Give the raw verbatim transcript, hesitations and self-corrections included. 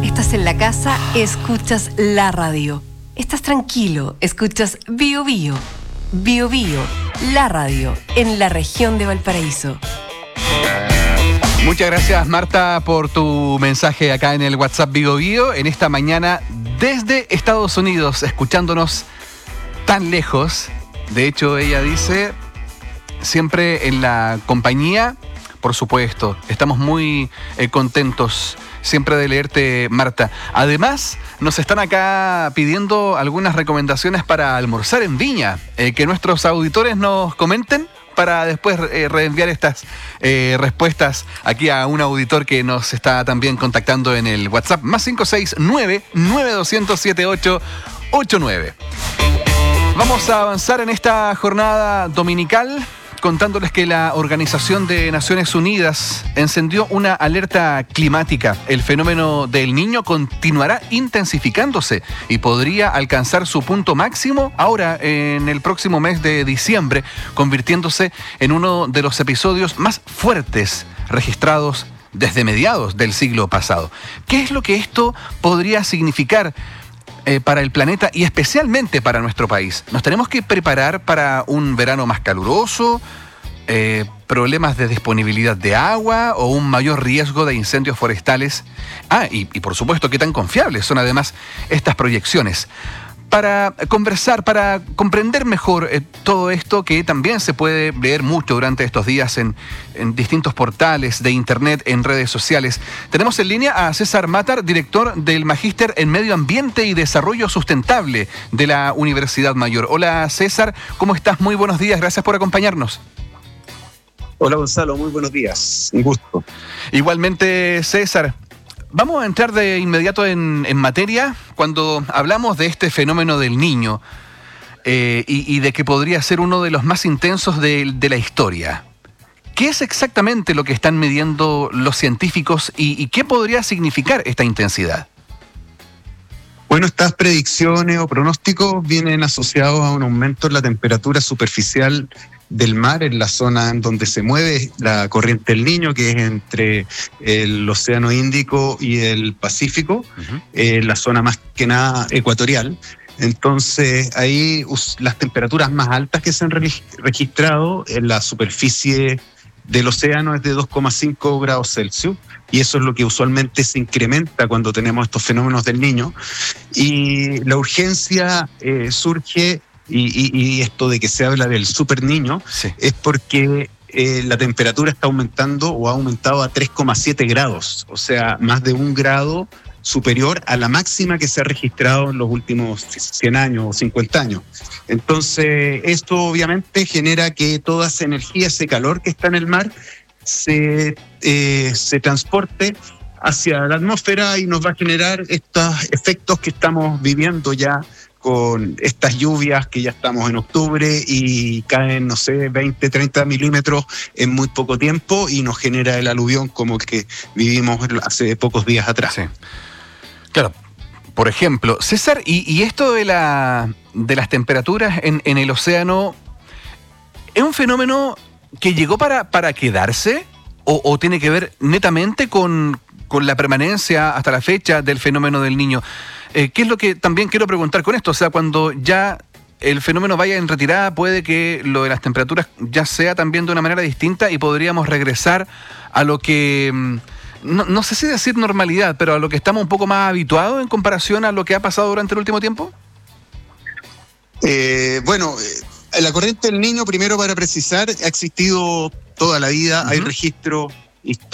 Estás en la casa, escuchas la radio. Estás tranquilo, escuchas Bio Bio. Bio Bio, la radio en la región de Valparaíso. Muchas gracias, Marta, por tu mensaje acá en el WhatsApp Bio Bio en esta mañana desde Estados Unidos, escuchándonos tan lejos. De hecho, ella dice, siempre en la compañía, por supuesto, estamos muy eh, contentos siempre de leerte, Marta. Además, nos están acá pidiendo algunas recomendaciones para almorzar en Viña, eh, que nuestros auditores nos comenten para después eh, reenviar estas eh, respuestas aquí a un auditor que nos está también contactando en el WhatsApp más cinco seis nueve, nueve dos cero cero, siete ocho ocho nueve. Vamos a avanzar en esta jornada dominical contándoles que la Organización de Naciones Unidas encendió una alerta climática. El fenómeno del Niño continuará intensificándose y podría alcanzar su punto máximo ahora en el próximo mes de diciembre, convirtiéndose en uno de los episodios más fuertes registrados desde mediados del siglo pasado. ¿Qué es lo que esto podría significar Eh, para el planeta y especialmente para nuestro país? ¿Nos tenemos que preparar para un verano más caluroso, eh, problemas de disponibilidad de agua o un mayor riesgo de incendios forestales? Ah, y, y por supuesto, ¿qué tan confiables son además estas proyecciones? Para conversar, para comprender mejor eh, todo esto, que también se puede leer mucho durante estos días en, en distintos portales de internet, en redes sociales. Tenemos en línea a César Matar, director del Magíster en Medio Ambiente y Desarrollo Sustentable de la Universidad Mayor. Hola, César, ¿cómo estás? Muy buenos días, gracias por acompañarnos. Hola, Gonzalo, muy buenos días, un gusto. Igualmente, César. Vamos a entrar de inmediato en, en materia cuando hablamos de este fenómeno del Niño eh, y, y de que podría ser uno de los más intensos de, de la historia. ¿Qué es exactamente lo que están midiendo los científicos y, y qué podría significar esta intensidad? Bueno, estas predicciones o pronósticos vienen asociados a un aumento en la temperatura superficial del mar en la zona en donde se mueve la corriente del Niño, que es entre el Océano Índico y el Pacífico, uh-huh. eh, la zona más que nada ecuatorial. Entonces, ahí las temperaturas más altas que se han re- registrado en la superficie del océano es de dos coma cinco grados Celsius, y eso es lo que usualmente se incrementa cuando tenemos estos fenómenos del Niño. Y la urgencia eh, surge Y, y, y esto de que se habla del super niño, sí, es porque eh, la temperatura está aumentando o ha aumentado a tres coma siete grados, o sea, más de un grado superior a la máxima que se ha registrado en los últimos cien años o cincuenta años. Entonces, esto obviamente genera que toda esa energía, ese calor que está en el mar, se, eh, se transporte hacia la atmósfera y nos va a generar estos efectos que estamos viviendo ya con estas lluvias que ya estamos en octubre y caen, no sé, veinte, treinta milímetros en muy poco tiempo y nos genera el aluvión como que vivimos hace pocos días atrás. Sí. Claro, por ejemplo, César, y, y esto de, la, de las temperaturas en, en el océano, ¿es un fenómeno que llegó para, para quedarse o, o tiene que ver netamente con, con la permanencia hasta la fecha del fenómeno del Niño? Eh, ¿Qué es lo que también quiero preguntar con esto? O sea, cuando ya el fenómeno vaya en retirada, puede que lo de las temperaturas ya sea también de una manera distinta y podríamos regresar a lo que, no, no sé si decir normalidad, pero a lo que estamos un poco más habituados en comparación a lo que ha pasado durante el último tiempo. Eh, bueno, eh, la corriente del Niño, primero para precisar, ha existido toda la vida, uh-huh. Hay registro histórico